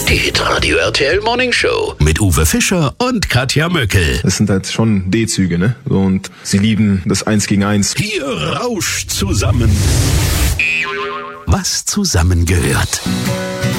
Die Hitradio RTL Morning Show mit Uwe Fischer und Katja Möckel. Das sind halt schon D-Züge, ne? Und sie lieben das 1 gegen 1. Hier rauscht zusammen, was zusammengehört.